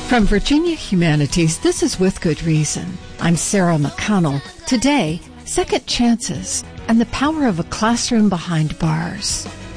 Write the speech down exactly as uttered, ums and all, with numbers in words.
From Virginia Humanities, this is With Good Reason. I'm Sarah McConnell. Today, second chances and the power of a classroom behind bars.